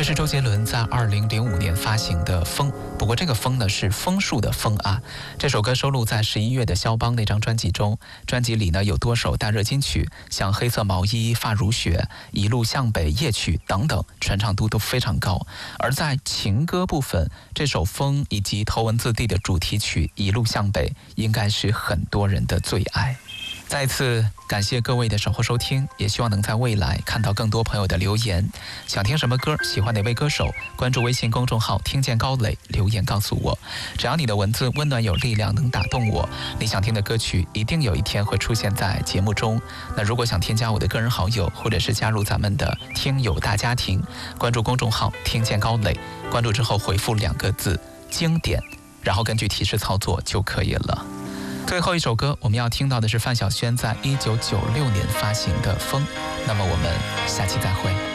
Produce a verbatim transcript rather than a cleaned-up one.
这是周杰伦在二零零五年发行的《风》，不过这个风呢是枫树的风啊。这首歌收录在十一月的肖邦那张专辑中，专辑里呢有多首大热金曲，像《黑色毛衣》、《发如雪》、《一路向北》、夜曲等等，传唱度都非常高。而在情歌部分，这首《风》以及头文字 D 的主题曲《一路向北》应该是很多人的最爱。再次感谢各位的守候收听，也希望能在未来看到更多朋友的留言。想听什么歌，喜欢哪位歌手，关注微信公众号听见高磊，留言告诉我。只要你的文字温暖有力量，能打动我，你想听的歌曲一定有一天会出现在节目中。那如果想添加我的个人好友，或者是加入咱们的听友大家庭，关注公众号听见高磊，关注之后回复两个字经典，然后根据提示操作就可以了。最后一首歌我们要听到的是范晓萱在一九九六年发行的《风》，那么我们下期再会。